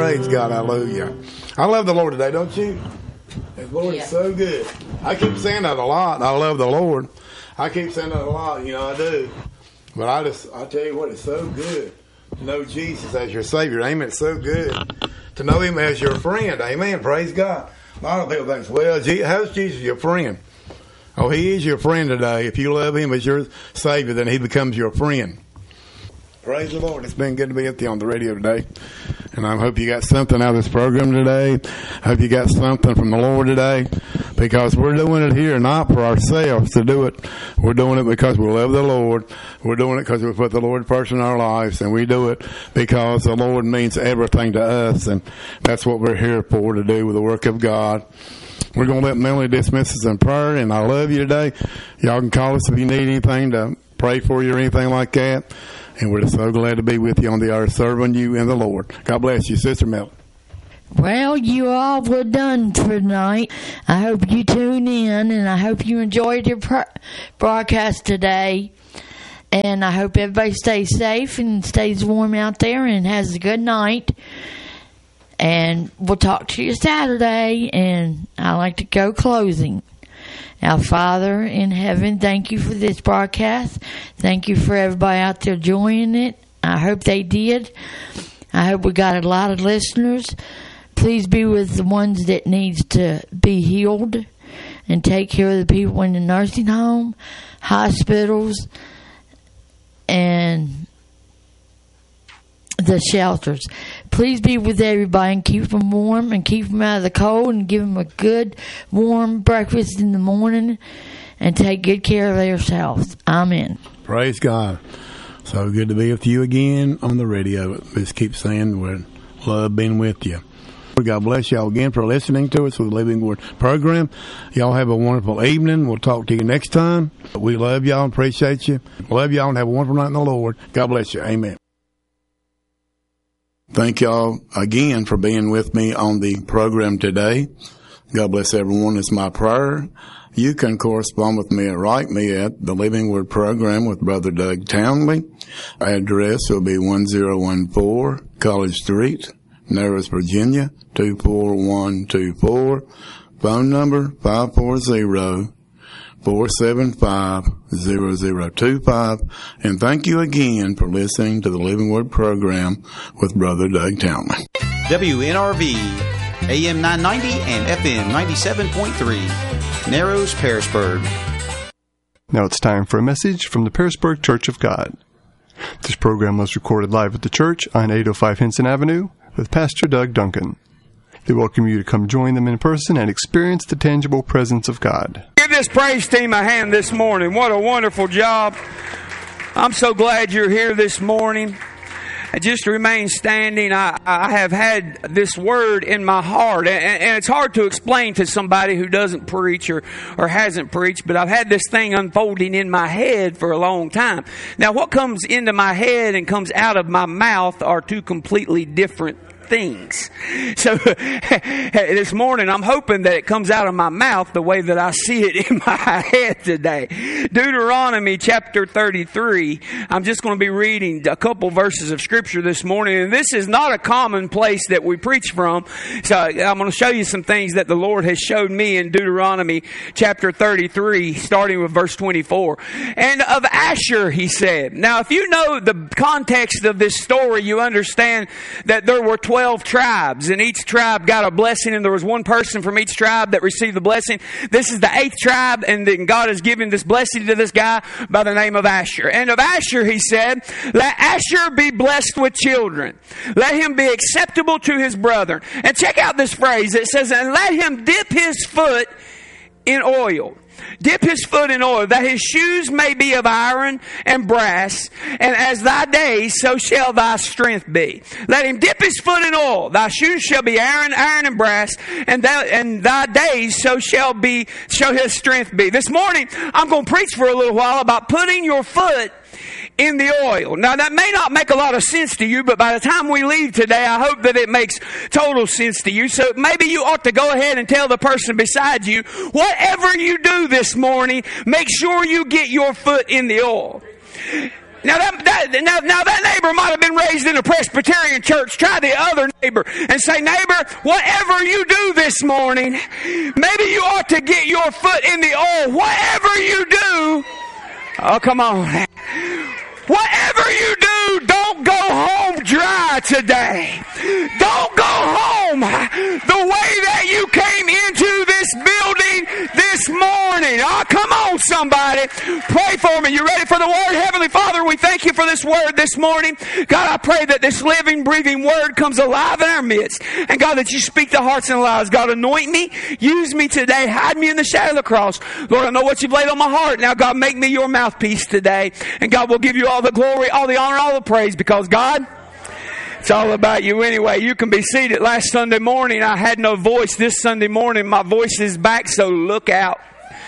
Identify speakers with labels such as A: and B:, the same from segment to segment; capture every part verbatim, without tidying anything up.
A: Praise God. Hallelujah. I love the Lord today, don't you? The Lord yeah. is so good. I keep saying that a lot. I love the Lord. I keep saying that a lot. You know, I do. But I just, I tell you what, it's so good to know Jesus as your Savior. Amen. It's so good to know Him as your friend. Amen. Praise God. A lot of people think, well, how's Jesus your friend? Oh, He is your friend today. If you love Him as your Savior, then He becomes your friend. Praise the Lord. It's been good to be with you on the radio today. And I hope you got something out of this program today. I hope you got something from the Lord today. Because we're doing it here not for ourselves to do it. We're doing it because we love the Lord. We're doing it because we put the Lord first in our lives. And we do it because the Lord means everything to us. And that's what we're here for, to do with the work of God. We're going to let Melanie dismiss us in prayer. And I love you today. Y'all can call us if you need anything to pray for you or anything like that. And we're just so glad to be with you on the earth, serving you in the Lord. God bless you, Sister Mel.
B: Well, you all were done for tonight. I hope you tune in, and I hope you enjoyed your pro- broadcast today. And I hope everybody stays safe and stays warm out there and has a good night. And we'll talk to you Saturday, and I like to go closing. Our Father in heaven, thank you for this broadcast. Thank you for everybody out there joining it. I hope they did. I hope we got a lot of listeners. Please be with the ones that needs to be healed and take care of the people in the nursing home, hospitals, and the shelters. Please be with everybody and keep them warm and keep them out of the cold and give them a good warm breakfast in the morning and take good care of themselves. Amen.
A: Praise God. So good to be with you again on the radio. Just keep saying we love being with you. God bless y'all again for listening to us with the Living Word program. Y'all have a wonderful evening. We'll talk to you next time. We love y'all and appreciate you. Love y'all and have a wonderful night in the Lord. God bless you. Amen. Thank y'all again for being with me on the program today. God bless everyone. It's my prayer. You can correspond with me and write me at the Living Word program with Brother Doug Townley. Address will be one oh one four College Street, Narrows, Virginia, two four one two four. Phone number five four zero, four seven five, zero zero two five. And thank you again for listening to the Living Word program with Brother Doug Townley.
C: W N R V, A M nine ninety and F M ninety-seven point three, Narrows, Pearisburg.
D: Now it's time for a message from the Pearisburg Church of God. This program was recorded live at the church on eight oh five Henson Avenue with Pastor Doug Duncan. They welcome you to come join them in person and experience the tangible presence of God.
E: Give this praise team a hand this morning. What a wonderful job. I'm so glad you're here this morning. And just to remain standing, I, I have had this word in my heart. And, and it's hard to explain to somebody who doesn't preach or, or hasn't preached, but I've had this thing unfolding in my head for a long time. Now, what comes into my head and comes out of my mouth are two completely different things. So this morning I'm hoping that it comes out of my mouth the way that I see it in my head today. Deuteronomy chapter thirty-three. I'm just going to be reading a couple verses of scripture this morning, and this is not a common place that we preach from. So I'm going to show you some things that the Lord has showed me in Deuteronomy chapter thirty-three, starting with verse twenty-four. And of Asher, he said. Now, if you know the context of this story, you understand that there were twelve tribes, and each tribe got a blessing, and there was one person from each tribe that received the blessing. This is the eighth tribe, and then God has given this blessing to this guy by the name of Asher. And of Asher, he said, let Asher be blessed with children. Let him be acceptable to his brethren. And check out this phrase. It says, and let him dip his foot in oil. Dip his foot in oil, that his shoes may be of iron and brass, and as thy days, so shall thy strength be. Let him dip his foot in oil, thy shoes shall be iron, iron and brass, and thou, and thy days, so shall be, shall his strength be. This morning, I'm going to preach for a little while about putting your foot in the oil. Now, that may not make a lot of sense to you, but by the time we leave today, I hope that it makes total sense to you. So maybe you ought to go ahead and tell the person beside you, whatever you do this morning, make sure you get your foot in the oil. Now that, that now, now that neighbor might have been raised in a Presbyterian church. Try the other neighbor and say, neighbor, whatever you do this morning, maybe you ought to get your foot in the oil. Whatever you do, oh come on. Whatever you do, don't go home dry today. Don't go home the way that you came into this building this morning. Oh, come on, somebody. Pray for me. You ready for the word? Heavenly Father, we thank you for this word this morning. God, I pray that this living, breathing word comes alive in our midst. And God, that you speak to hearts and lives. God, anoint me. Use me today. Hide me in the shadow of the cross. Lord, I know what you've laid on my heart. Now, God, make me your mouthpiece today. And God, will give you all the glory, all the honor, all the praise, because God, it's all about you anyway. You can be seated. Last Sunday morning, I had no voice. This Sunday morning, my voice is back, so look out.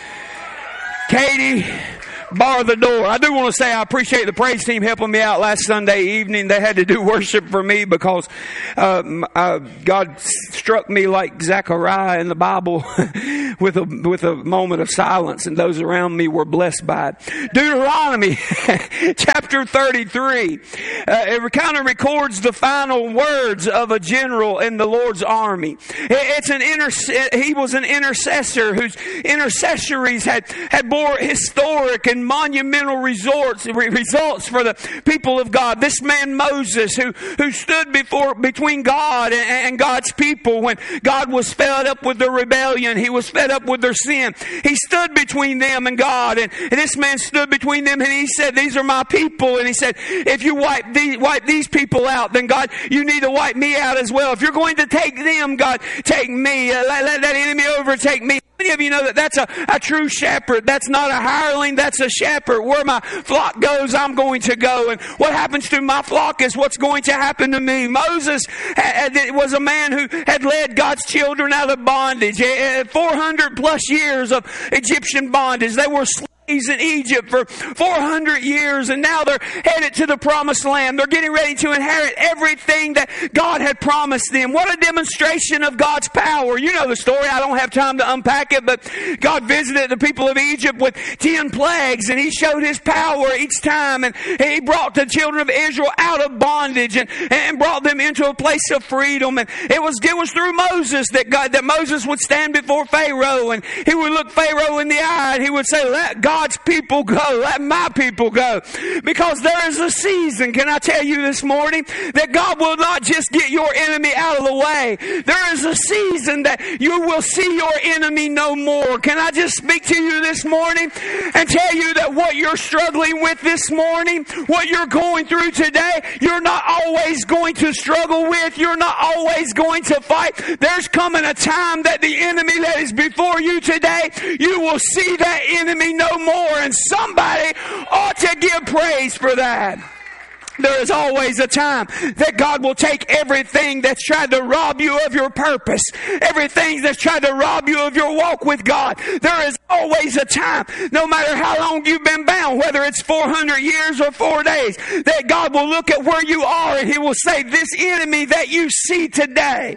E: Katie, bar the door. I do want to say I appreciate the praise team helping me out last Sunday evening. They had to do worship for me because uh, uh, God struck me like Zechariah in the Bible with a with a moment of silence, and those around me were blessed by it. Deuteronomy chapter thirty-three. Uh, it kind of records the final words of a general in the Lord's army. It's an inter- He was an intercessor whose intercessories had, had bore historic and monumental results, results for the people of God. This man Moses, who, who stood before between God and, and God's people when God was fed up with their rebellion, he was fed up with their sin. He stood between them and God, and, and this man stood between them, and he said, "These are my people." And he said, "If you wipe these, wipe these people out, then God, you need to wipe me out as well. If you're going to take them, God, take me. Uh, let, let that enemy overtake me." Many of you know that that's a, a true shepherd. That's not a hireling. That's a shepherd. Where my flock goes, I'm going to go. And what happens to my flock is what's going to happen to me. Moses had, was a man who had led God's children out of bondage. four hundred plus years of Egyptian bondage. They were slaves in Egypt for four hundred years, and now they're headed to the promised land. They're getting ready to inherit everything that God had promised them. What a demonstration of God's power. You know the story. I don't have time to unpack it, but God visited the people of Egypt with ten plagues, and he showed his power each time, and he brought the children of Israel out of bondage and, and brought them into a place of freedom. And it was, it was through Moses that God, that Moses would stand before Pharaoh, and he would look Pharaoh in the eye, and he would say, "Let God God's people go. Let my people go." Because there is a season, can I tell you this morning, that God will not just get your enemy out of the way. There is a season that you will see your enemy no more. Can I just speak to you this morning and tell you that what you're struggling with this morning, what you're going through today, you're not always going to struggle with. You're not always going to fight. There's coming a time that the enemy that is before you today, you will see that enemy no more. More, and somebody ought to give praise for that. There is always a time that God will take everything that's tried to rob you of your purpose, everything that's tried to rob you of your walk with God. There is always a time, no matter how long you've been bound, whether it's four hundred years or four days, that God will look at where you are and he will say, "This enemy that you see today,"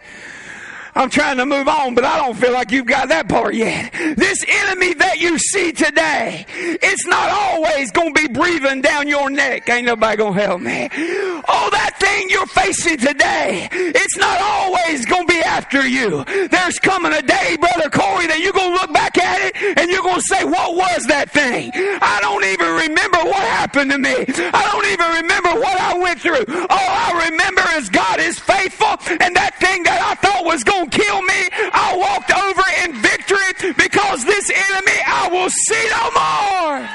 E: I'm trying to move on, but I don't feel like you've got that part yet. This enemy that you see today, it's not always going to be breathing down your neck. Ain't nobody going to help me. Oh, that thing you're facing today, it's not always going to be after you. There's coming a day, Brother Corey, that you're going to look back at it and you're going to say, "What was that thing? I don't even remember what happened to me. I don't even remember what I went through. All I remember is God is faithful, and that thing that I thought was going to kill me, I walked over in victory, because this enemy I will see no more."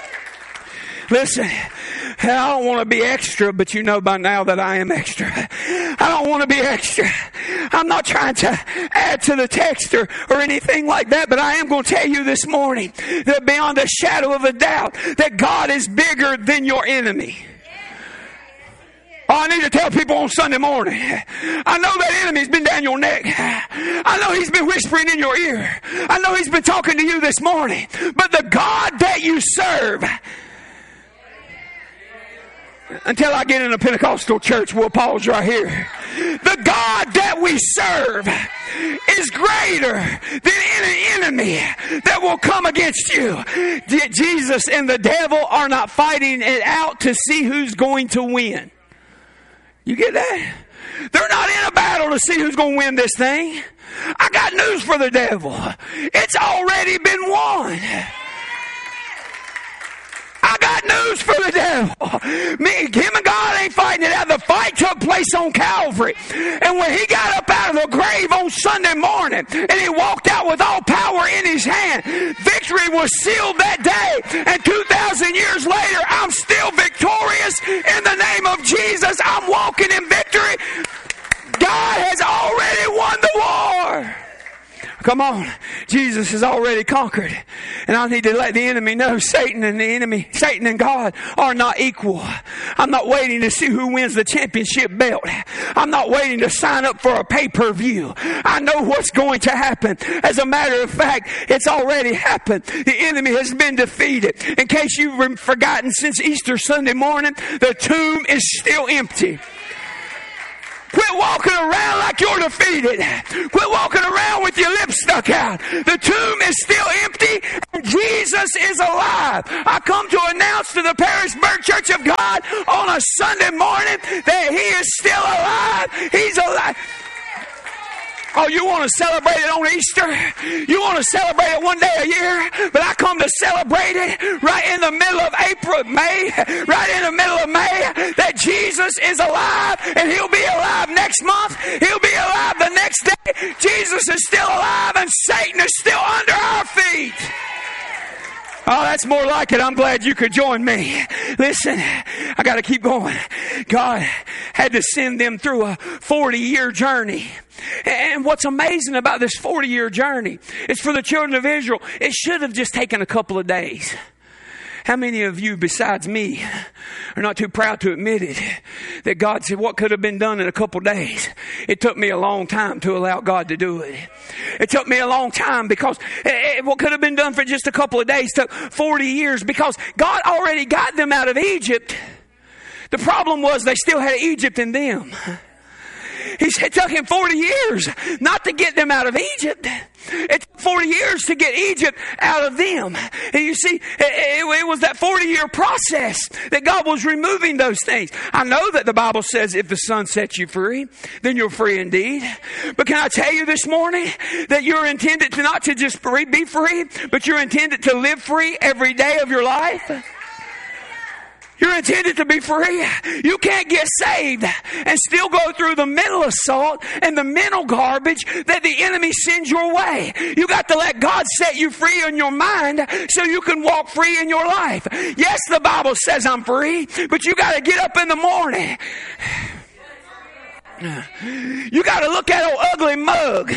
E: Listen, I don't want to be extra, but you know by now that I am extra. I don't want to be extra. I'm not trying to add to the text or, or anything like that, but I am going to tell you this morning that beyond a shadow of a doubt that God is bigger than your enemy. Oh, I need to tell people on Sunday morning, I know that enemy's been down your neck. I know he's been whispering in your ear. I know he's been talking to you this morning. But the God that you serve, until I get in a Pentecostal church, we'll pause right here. The God that we serve is greater than any enemy that will come against you. Jesus and the devil are not fighting it out to see who's going to win. You get that? They're not in a battle to see who's going to win this thing. I got news for the devil. It's already been won. I got news for the devil. Me, him and God ain't fighting it out. The fight took place on Calvary. And when he got up out of the grave on Sunday morning and he walked out with all power in his hand, victory was sealed that day. And two thousand years later, I'm still victorious in the name of Jesus. I'm walking in victory. God has already won the war. Come on. Jesus has already conquered. And I need to let the enemy know Satan and the enemy, Satan and God are not equal. I'm not waiting to see who wins the championship belt. I'm not waiting to sign up for a pay-per-view. I know what's going to happen. As a matter of fact, it's already happened. The enemy has been defeated. In case you've forgotten, since Easter Sunday morning, the tomb is still empty. Quit walking around like you're defeated. Quit walking around with your lips stuck out. The tomb is still empty and Jesus is alive. I come to announce to the Pearisburg Church of God on a Sunday morning that He is still alive. He's alive. Oh, you want to celebrate it on Easter? You want to celebrate it one day a year? But I come to celebrate it right in the middle of April, May, right in the middle of May, that Jesus is alive and He'll be alive next month. He'll be alive the next day. Jesus is still alive and Satan is still under our feet. Oh, that's more like it. I'm glad you could join me. Listen, I got to keep going. God had to send them through a forty-year journey. And what's amazing about this forty-year journey is for the children of Israel, it should have just taken a couple of days. How many of you besides me are not too proud to admit it, that God said what could have been done in a couple of days? It took me a long time to allow God to do it. It took me a long time because it, what could have been done for just a couple of days took forty years because God already got them out of Egypt. The problem was they still had Egypt in them. He said it took him forty years not to get them out of Egypt. It took forty years to get Egypt out of them. And you see, it, it, it was that forty-year process that God was removing those things. I know that the Bible says if the Son sets you free, then you're free indeed. But can I tell you this morning that you're intended to not to just free, be free, but you're intended to live free every day of your life? You're intended to be free. You can't get saved and still go through the mental assault and the mental garbage that the enemy sends your way. You got to let God set you free in your mind so you can walk free in your life. Yes, the Bible says I'm free, but you got to get up in the morning. You got to look at an ugly mug.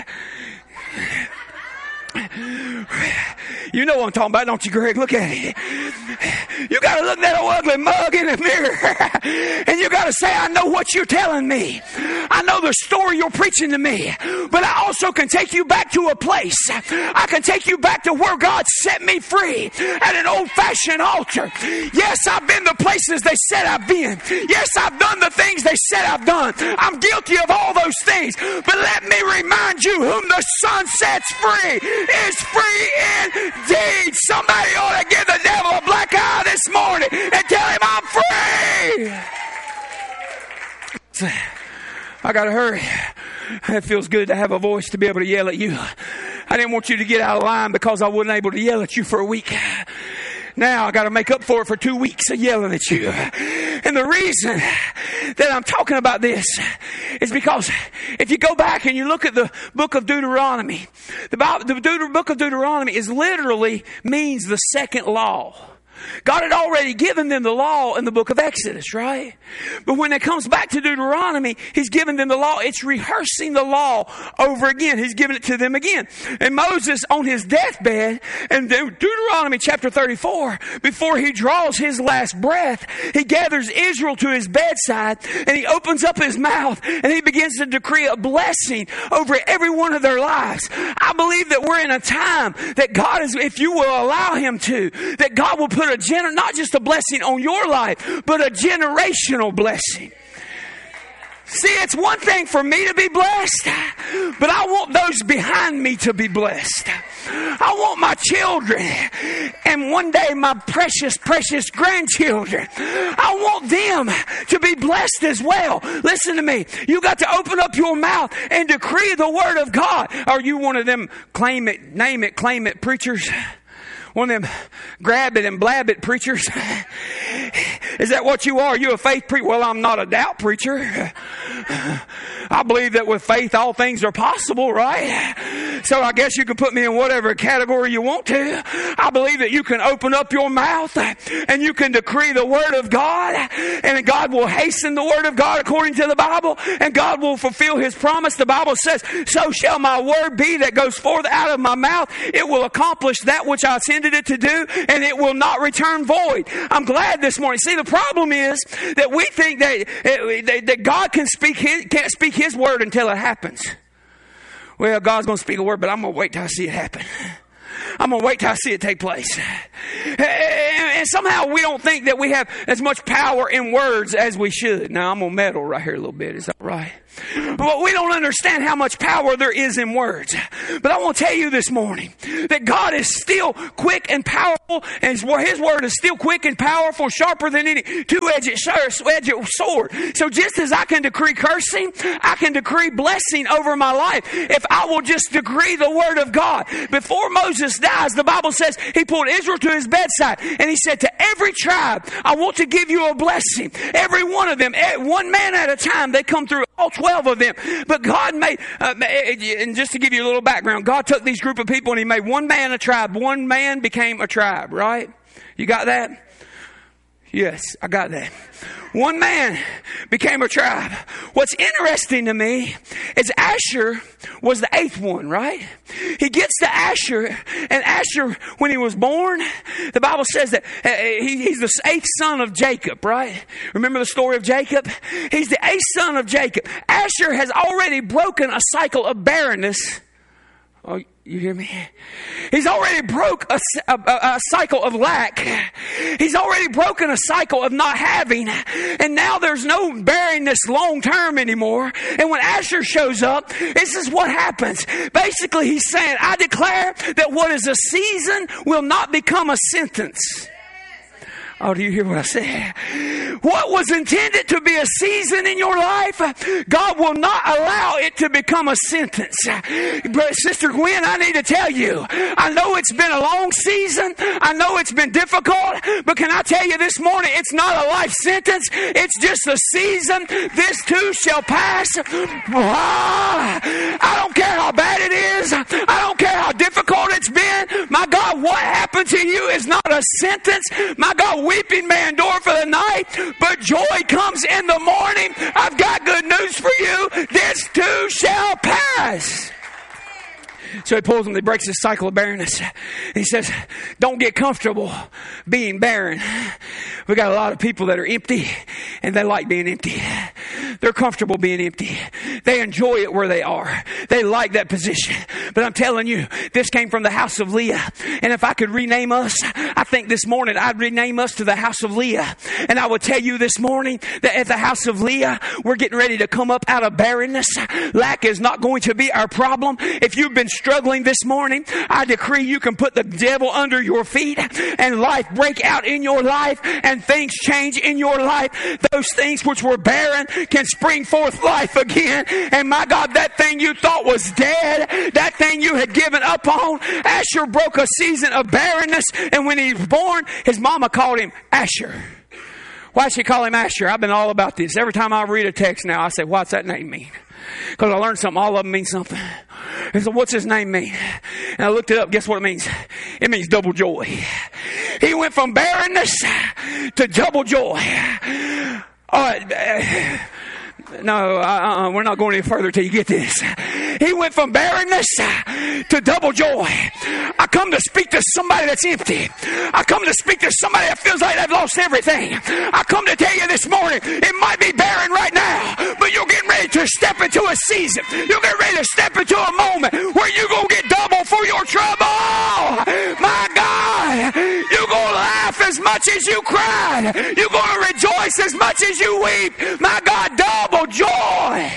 E: You know what I'm talking about, don't you, Greg? Look at it. You got to look at that old ugly mug in the mirror and you got to say, I know what you're telling me. I know the story you're preaching to me. But I also can take you back to a place. I can take you back to where God set me free at an old-fashioned altar. Yes, I've been the places they said I've been. Yes, I've done the things they said I've done. I'm guilty of all those things. But let me remind you, whom the Son sets free is free indeed. Somebody ought to give the devil a black eye this morning and tell him I'm free. I gotta hurry. It feels good to have a voice to be able to yell at you. I didn't want you to get out of line because I wasn't able to yell at you for a week. Now I got to make up for it for two weeks of yelling at you. And the reason that I'm talking about this is because if you go back and you look at the book of Deuteronomy, the, Bible, the Deut- book of Deuteronomy is literally means the second law. God had already given them the law in the book of Exodus, right? But when it comes back to Deuteronomy, He's given them the law. It's rehearsing the law over again. He's given it to them again. And Moses, on his deathbed, in Deuteronomy chapter thirty-four, before he draws his last breath, he gathers Israel to his bedside and he opens up his mouth and he begins to decree a blessing over every one of their lives. I believe that we're in a time that God is, if you will allow Him to, that God will put a gener- not just a blessing on your life, but a generational blessing. See, it's one thing for me to be blessed, but I want those behind me to be blessed. I want my children and one day my precious, precious grandchildren. I want them to be blessed as well. Listen to me. You got to open up your mouth and decree the word of God. Are you one of them claim it, name it, claim it preachers? One of them grab it and blab it preachers? Is that what you are? You a faith preacher? Well, I'm not a doubt preacher. I believe that with faith all things are possible, right? So I guess you can put me in whatever category you want to. I believe that you can open up your mouth and you can decree the word of God, and God will hasten the word of God according to the Bible, and God will fulfill his promise. The Bible says, so shall my word be that goes forth out of my mouth. It will accomplish that which I intended it to do, and it will not return void. I'm glad this morning. See, the problem is that we think that, that God can speak his, can't speak his word until it happens. Well, God's going to speak a word, but I'm going to wait till I see it happen. I'm going to wait till I see it take place. And somehow we don't think that we have as much power in words as we should. Now, I'm going to meddle right here a little bit. Is that right? But we don't understand how much power there is in words. But I want to tell you this morning that God is still quick and powerful, and his word is still quick and powerful, sharper than any two-edged sword. So just as I can decree cursing, I can decree blessing over my life if I will just decree the word of God. Before Moses dies, the Bible says he pulled Israel to his bedside, and he said, to every tribe, I want to give you a blessing. Every one of them, one man at a time, they come through, all twelve of them. But God made, uh, and just to give you a little background, God took these group of people and he made one man a tribe. One man became a tribe, right? You got that? Yes, I got that. One man became a tribe. What's interesting to me is Asher was the eighth one, right? He gets to Asher, and Asher, when he was born, the Bible says that he, he's the eighth son of Jacob, right? Remember the story of Jacob? He's the eighth son of Jacob. Asher has already broken a cycle of barrenness. Oh, you hear me? He's already broke a, a, a cycle of lack. He's already broken a cycle of not having. And now there's no bearing this long term anymore. And when Asher shows up, this is what happens. Basically, he's saying, I declare that what is a season will not become a sentence. Oh, do you hear what I said? What was intended to be a season in your life, God will not allow it to become a sentence. But Sister Gwen, I need to tell you, I know it's been a long season. I know it's been difficult. But can I tell you this morning, it's not a life sentence. It's just a season. This too shall pass. Ah, I don't care how bad it is. I don't care how difficult it's been. My God, what happened to you is not a sentence. My God, weeping may endure for the night, but joy comes in the morning. I've got good news for you. This too shall pass. So he pulls him, he breaks his cycle of barrenness. He says, don't get comfortable being barren. We got a lot of people that are empty, and they like being empty. They're comfortable being empty. They enjoy it where they are. They like that position. But I'm telling you, this came from the house of Leah. And if I could rename us, I think this morning I'd rename us to the house of Leah. And I would tell you this morning that at the house of Leah, we're getting ready to come up out of barrenness. Lack is not going to be our problem. If you've been struggling this morning, I decree you can put the devil under your feet and life break out in your life and things change in your life. Those things which were barren can spring forth life again. And my God, that thing you thought was dead, that thing you had given up on, Asher broke a season of barrenness, and when he was born, his mama called him Asher. Why'd she call him Asher? I've been all about this. Every time I read a text now, I say, what's that name mean? Because I learned something. All of them mean something. And so what's his name mean? And I looked it up. Guess what it means? It means double joy. He went from barrenness to double joy. All right. No, uh, uh, we're not going any further till you get this. He went from barrenness to double joy. I come to speak to somebody that's empty. I come to speak to somebody that feels like they've lost everything. I come to tell you this morning, it might be barren right now, but you're getting ready to step into a season. You're getting ready to step into a moment where you're going to get double for your trouble. My God, you're going to laugh as much as you cried. You're going to rejoice as much as you weep. My God, double joy.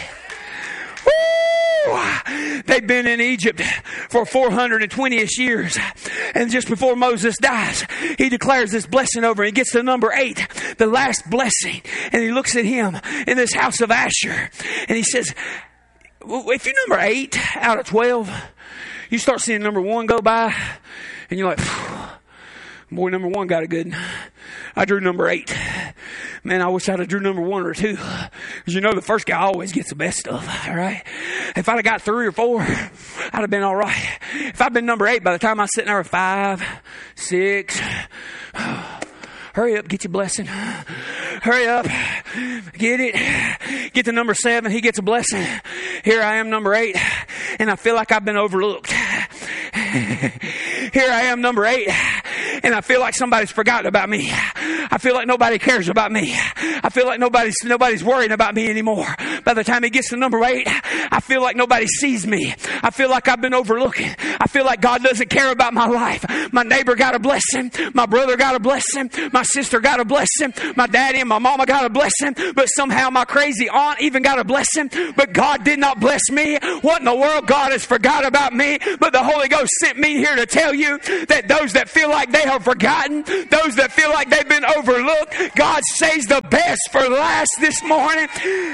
E: Woo! They've been in Egypt for four hundred twenty-ish years. And just before Moses dies, he declares this blessing over. He gets to number eight, the last blessing. And he looks at him in this house of Asher. And he says, if you're number eight out of twelve, you start seeing number one go by. And you're like, boy, number one got it good. I drew number eight. Man, I wish I'd have drew number one or two. Because you know the first guy always gets the best stuff, all right? If I'd have got three or four, I'd have been all right. If I'd been number eight, by the time I was sitting there with five, six, hurry up, get your blessing. Hurry up, get it. Get to number seven, he gets a blessing. Here I am, number eight, and I feel like I've been overlooked. Here I am, number eight, and I feel like somebody's forgotten about me. I feel like nobody cares about me. I feel like nobody's nobody's worrying about me anymore. By the time he gets to number eight, I feel like nobody sees me. I feel like I've been overlooked. I feel like God doesn't care about my life. My neighbor got a blessing. My brother got a blessing. My sister got a blessing. My daddy and my mama got a blessing. But somehow my crazy aunt even got a blessing. But God did not bless me. What in the world? God has forgot about me. But the Holy Ghost sent me here to tell you that those that feel like they have forgotten, those that feel like they've been overlooked, God saves the best for last this morning.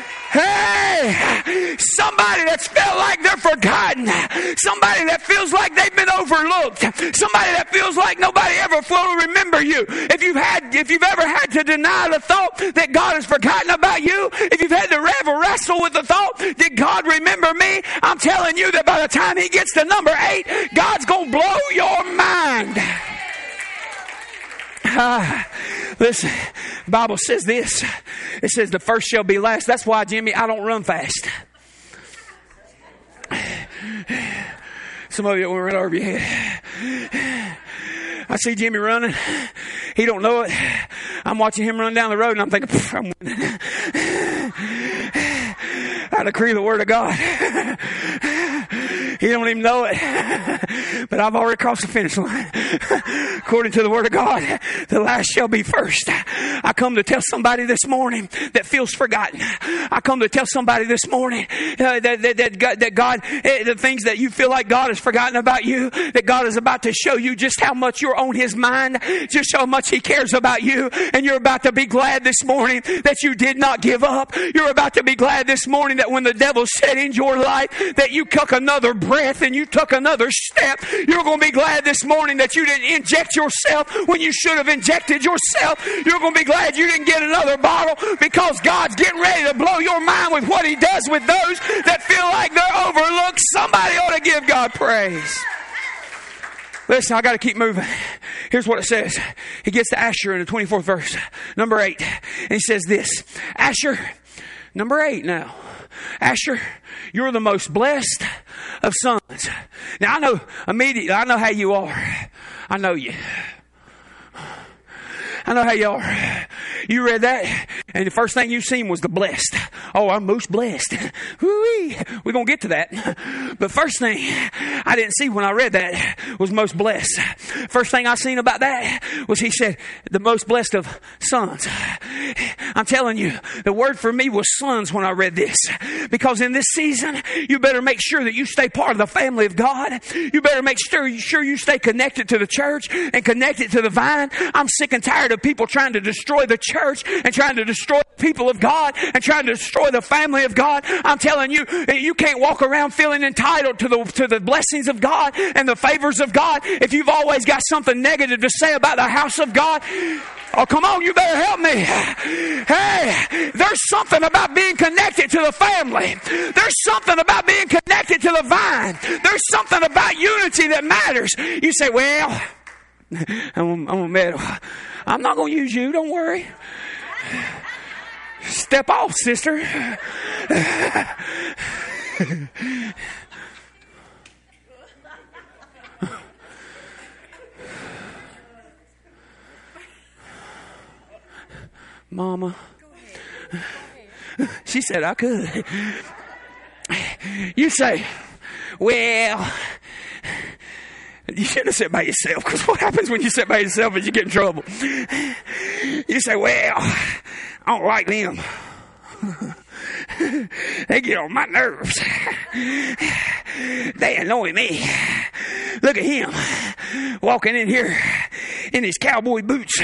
E: Hey, somebody that's felt like they're forgotten, somebody that feels like they've been overlooked, somebody that feels like nobody ever will remember you. If you've had, if you've ever had to deny the thought that God has forgotten about you, if you've had to ever wrestle with the thought, did God remember me? I'm telling you that by the time he gets to number eight, God's gonna blow your mind. Ah, listen, the Bible says this. It says the first shall be last. That's why, Jimmy, I don't run fast. Some of you will run over your head. I see Jimmy running. He don't know it. I'm watching him run down the road and I'm thinking, I'm winning. I decree the word of God. He don't even know it. But I've already crossed the finish line. According to the word of God, the last shall be first. I come to tell somebody this morning that feels forgotten. I come to tell somebody this morning uh, that, that, that God, that God uh, the things that you feel like God has forgotten about you, that God is about to show you just how much you're on his mind, just how much he cares about you. And you're about to be glad this morning that you did not give up. You're about to be glad this morning that when the devil set in your life, that you took another breath and you took another step. You're going to be glad this morning that you didn't inject yourself when you should have injected yourself. You're going to be glad you didn't get another bottle, because God's getting ready to blow your mind with what he does with those that feel like they're overlooked. Somebody ought to give God praise. Listen, I got to keep moving. Here's what it says. He gets to Asher in the twenty-fourth verse, number eight. And he says this, Asher, number eight now. Asher, you're the most blessed of sons. Now I know immediately, I know how you are. I know you. I know how you are. You read that, and the first thing you seen was the blessed. Oh, I'm most blessed. Woo-wee. We're going to get to that. But first thing I didn't see when I read that was most blessed. First thing I seen about that was he said, the most blessed of sons. I'm telling you, the word for me was sons when I read this. Because in this season, you better make sure that you stay part of the family of God. You better make sure, sure you stay connected to the church and connected to the vine. I'm sick and tired of people trying to destroy the church and trying to destroy the people of God and trying to destroy the family of God. I'm telling you, you can't walk around feeling entitled to the to the blessings of God and the favors of God if you've always got something negative to say about the house of God. Oh, come on, you better help me. Hey, there's something about being connected to the family. There's something about being connected to the vine. There's something about unity that matters. You say, well, I'm, I'm, meddle. I'm not going to use you. Don't worry. Step off, sister. Mama. She said I could. You say, well, You shouldn't have sat by yourself, because what happens when you sit by yourself is you get in trouble. You say, well, I don't like them. They get on my nerves. They annoy me. Look at him walking in here in his cowboy boots,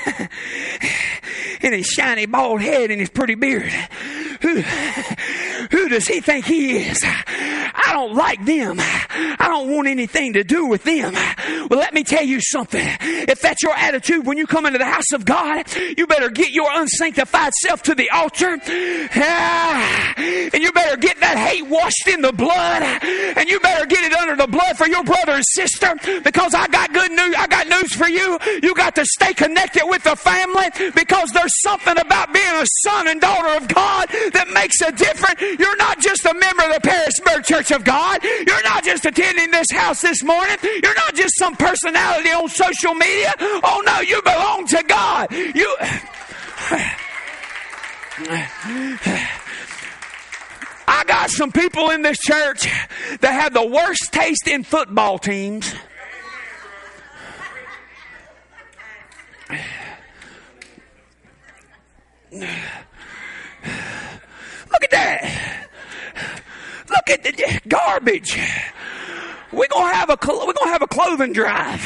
E: in his shiny bald head and his pretty beard. Who, who does he think he is? I don't like them. I don't want anything to do with them. Well, let me tell you something. If that's your attitude when you come into the house of God, you better get your unsanctified self to the altar. Ah, and you better get that hate washed in the blood. And you better get it under the blood for your brother and sister. Because I got good news. I got news for you. You got to stay connected with the family, because there's something about being a son and daughter of God that makes a difference. You're not just a member of the Pearisburg Church of God. You're not just attending this house this morning. You're not just some personality on social media. Oh no, you belong to God. You. I got some people in this church that have the worst taste in football teams. Look at that. Look at the garbage. We're gonna have a we're gonna have a clothing drive.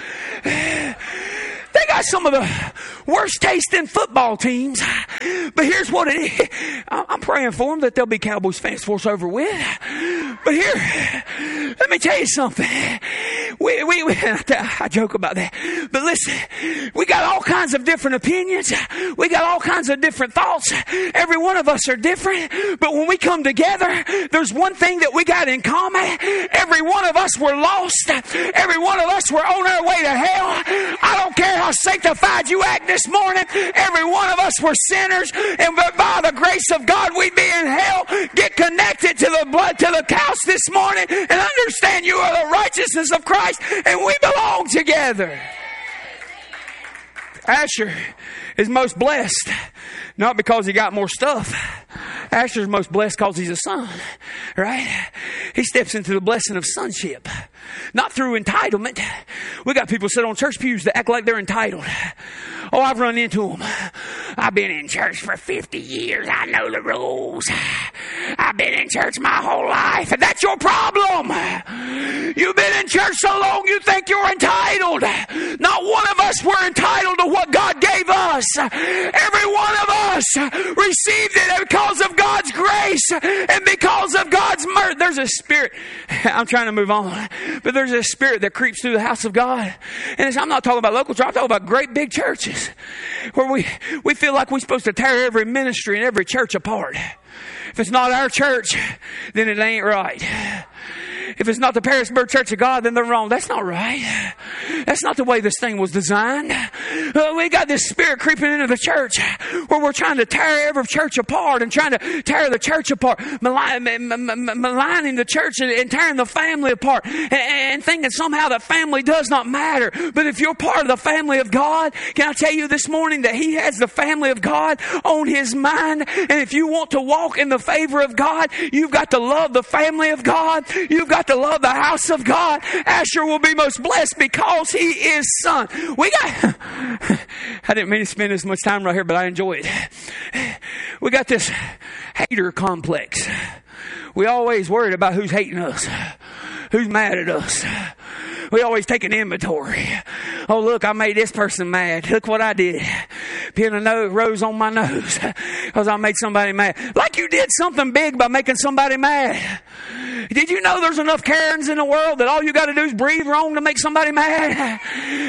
E: They got some of the worst tasting football teams. But here's what it is. I'm praying for them that they'll be Cowboys fans before it's over with. But here, let me tell you something. We, we, we, I joke about that. But listen, we got all kinds of different opinions. We got all kinds of different thoughts. Every one of us are different. But when we come together, there's one thing that we got in common. Every one of us were lost. Every one of us were on our way to hell. I don't care how sanctified you act this morning. Every one of us were sinners. And by the grace of God, we'd be in hell. Get connected to the blood, to the couch this morning, and understand you are the righteousness of Christ, and we belong together. Asher is most blessed, not because he got more stuff. Asher's most blessed because he's a son, right? He steps into the blessing of sonship, not through entitlement. We got people sit on church pews that act like they're entitled. Oh, I've run into them. I've been in church for fifty years. I know the rules. I've been in church my whole life. And that's your problem. You've been in church so long you think you're entitled. Not one of us were entitled to what God gave us. Every one of us received it because of God's grace and because of God's mercy. There's a spirit. I'm trying to move on. But there's a spirit that creeps through the house of God. And it's, I'm not talking about local church. I'm talking about great big churches where we, we feel like we're supposed to tear every ministry and every church apart. If it's not our church, then it ain't right. If it's not the Pearisburg Church of God, then they're wrong. That's not right. That's not the way this thing was designed. Uh, we got this spirit creeping into the church where we're trying to tear every church apart and trying to tear the church apart, malign, maligning the church and, and tearing the family apart, and, and thinking somehow that family does not matter. But if you're part of the family of God, can I tell you this morning that He has the family of God on His mind? And if you want to walk in the favor of God, you've got to love the family of God. You've got to love the house of God. Asher will be most blessed because he is son. We got, I didn't mean to spend this much time right here, but I enjoy it. We got this hater complex. We always worried about who's hating us, who's mad at us. We always take an inventory. Oh, look, I made this person mad. Look what I did. Pin a nose, rose on my nose because I made somebody mad. Like you did something big by making somebody mad. Did you know there's enough Karens in the world that all you got to do is breathe wrong to make somebody mad?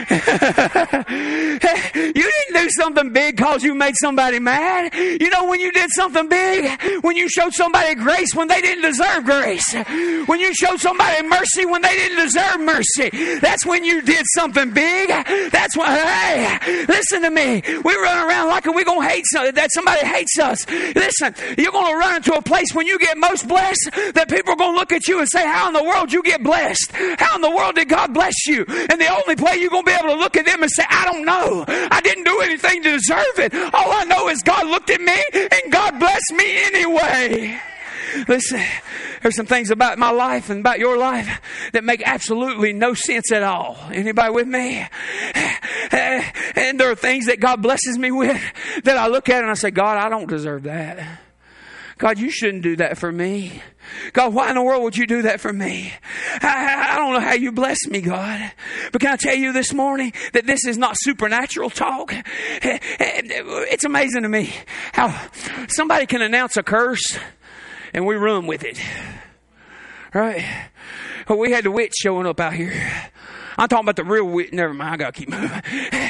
E: You didn't do something big because you made somebody mad. You know when you did something big? When you showed somebody grace when they didn't deserve grace. When you showed somebody mercy when they didn't deserve mercy. That's when you did something big. That's why, hey, listen to me. We run around like we're going to hate some, that somebody hates us. Listen, you're going to run into a place when you get most blessed that people are going to look at you and say, how in the world you get blessed? How in the world did God bless you? And the only way you're going to be able to look at them and say, I don't know. I didn't do anything to deserve it. All I know is God looked at me and God blessed me anyway. Listen, There's some things about my life and about your life that make absolutely no sense at all. Anybody with me? And there are things that God blesses me with that I look at and I say, God, I don't deserve that. God, you shouldn't do that for me. God, why in the world would you do that for me? I, I don't know how you bless me, God. But can I tell you this morning that this is not supernatural talk? It's amazing to me how somebody can announce a curse and we run with it. Right? Well, we had the witch showing up out here. I'm talking about the real witch. Never mind, I got to keep moving.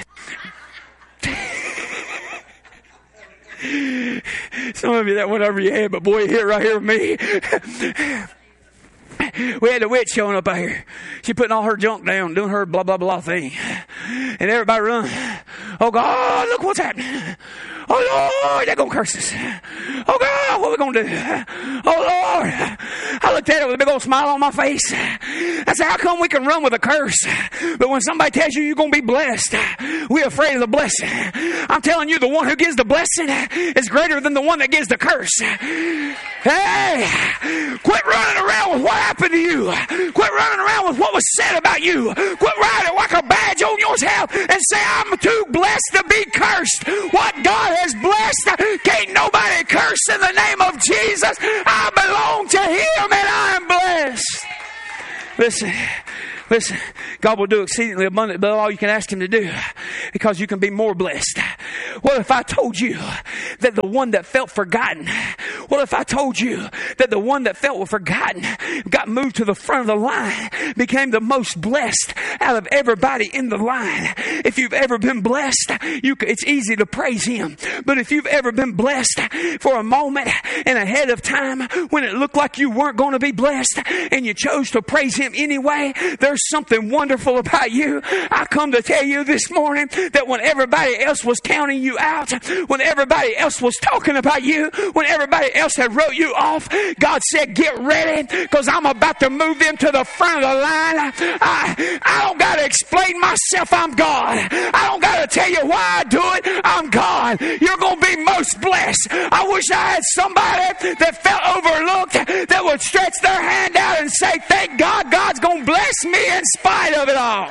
E: Some of you, that went over your head, but boy, it hit right here with me. We had the witch showing up out here. She putting all her junk down, doing her blah, blah, blah thing. And everybody run. Oh, God, look what's happening. Oh, Lord, they're going to curse us. Oh, God, what are we going to do? Oh, Lord. I looked at it with a big old smile on my face. I said, how come we can run with a curse, but when somebody tells you you're going to be blessed, we're afraid of the blessing? I'm telling you, the one who gives the blessing is greater than the one that gives the curse. Hey, quit running around with what happened to you. Quit running around with what was said about you. Quit riding like a badge on yourself and say, I'm too blessed to be cursed. What God has blessed, can't nobody curse in the name of Jesus. I belong to Him and I am blessed. Listen, listen, God will do exceedingly abundantly above all you can ask Him to do, because you can be more blessed. What if I told you that the one that felt forgotten, what if I told you that the one that felt forgotten got moved to the front of the line, became the most blessed out of everybody in the line? If you've ever been blessed, you, it's easy to praise Him. But if you've ever been blessed for a moment and ahead of time when it looked like you weren't going to be blessed and you chose to praise Him anyway, there's something wonderful about you. I come to tell you this morning that when everybody else was counting you out, when everybody else was talking about you, when everybody else had wrote you off, God said, get ready, because I'm about to move them to the front of the line. I, I don't got to explain myself. I'm God. I don't got to tell you why I do it. I'm God. You're going to be most blessed. I wish I had somebody that felt overlooked that would stretch their hand out and say, thank God, God's going to bless me in spite of it all.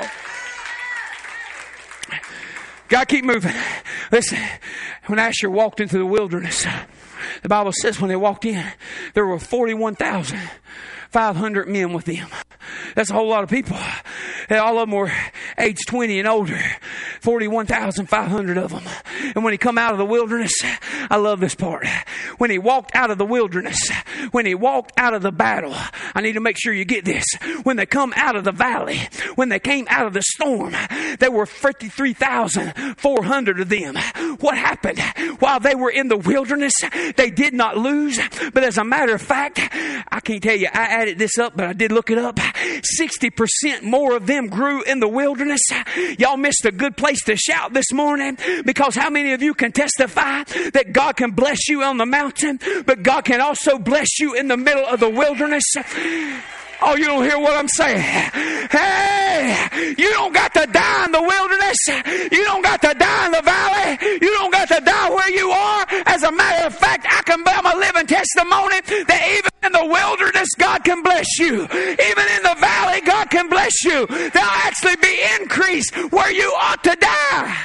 E: Gotta keep moving. Listen, when Asher walked into the wilderness, the Bible says when they walked in, there were forty-one thousand five hundred men with them. That's a whole lot of people. And all of them were age twenty and older. forty-one thousand five hundred of them. And when he come out of the wilderness, I love this part. When he walked out of the wilderness, when he walked out of the battle, I need to make sure you get this. When they come out of the valley, when they came out of the storm, there were fifty-three thousand four hundred of them. What happened? While they were in the wilderness, they did not lose. But as a matter of fact, I can't tell you, I added this up, but I did look it up. sixty percent more of them grew in the wilderness. Y'all missed a good place to shout this morning, because how many of you can testify that God can bless you on the mountain, but God can also bless you in the middle of the wilderness? Oh, you don't hear what I'm saying? Hey, you don't got to die in the wilderness. You don't got to die in the valley. You don't got to die where you are. As a matter of fact, I can bear my living testimony that even in the wilderness, God can bless you. Even in the valley, God can bless you. There'll actually be increase where you ought to die.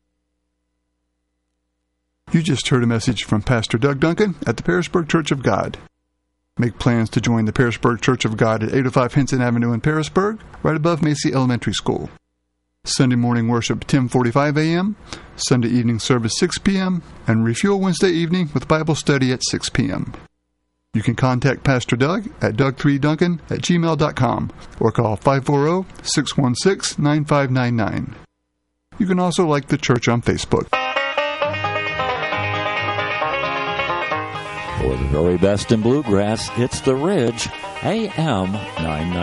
D: You just heard a message from Pastor Doug Duncan at the Pearisburg Church of God. Make plans to join the Pearisburg Church of God at eight oh five Henson Avenue in Pearisburg, right above Macy Elementary School. Sunday morning worship ten forty-five a.m., Sunday evening service six p.m., and refuel Wednesday evening with Bible study at six p.m. You can contact Pastor Doug at doug three duncan at gmail dot com or call five four zero, six one six, nine five nine nine. You can also like the church on Facebook.
F: For the very best in bluegrass, it's The Ridge, A M nine ninety.